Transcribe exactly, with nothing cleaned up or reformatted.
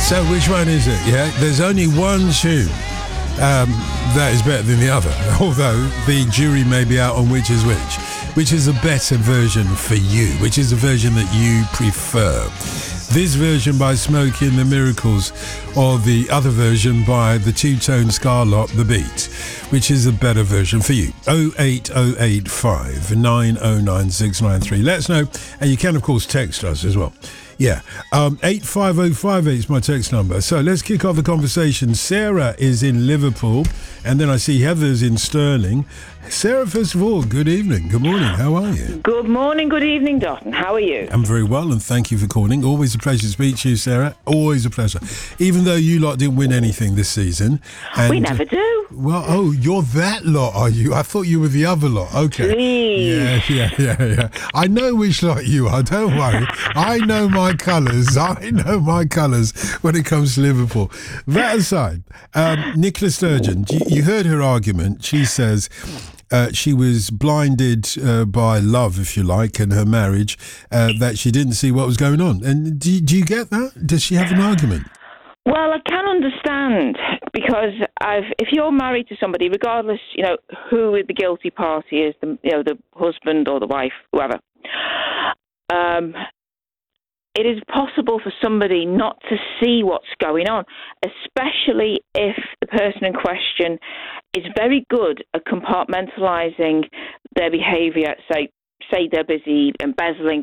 So which one is it? Yeah, there's only one tune um, that is better than the other, although the jury may be out on which is which. Which is a better version for you? Which is the version that you prefer? This version by Smokey and the Miracles, or the other version by the two-tone Scarlett, The Beat? Which is a better version for you? oh eight oh eight five nine oh nine six nine three. Let us know, and you can of course text us as well. Yeah, um, eight five oh five eight is my text number. So let's kick off the conversation. Sarah is in Liverpool, and then I see Heather's in Stirling. Sarah, first of all, good evening. Good morning. How are you? Good morning, good evening, Dotton. How are you? I'm very well, and thank you for calling. Always a pleasure to speak to you, Sarah. Always a pleasure. Even though you lot didn't win anything this season. And, we never do. Well, oh, you're that lot, are you? I thought you were the other lot. Okay. Please. Yeah, yeah, yeah, yeah. I know which lot you are. Don't worry. I know my colours. I know my colours when it comes to Liverpool. That aside, um, Nicola Sturgeon, you, you heard her argument. She says uh, she was blinded uh, by love, if you like, and her marriage, uh, that she didn't see what was going on. And do, do you get that? Does she have an argument? Well, I can understand, because I've, if you're married to somebody, regardless, you know, who the guilty party is, the, you know, the husband or the wife, whoever, um, it is possible for somebody not to see what's going on, especially if the person in question is very good at compartmentalising their behaviour. Say, say they're busy embezzling,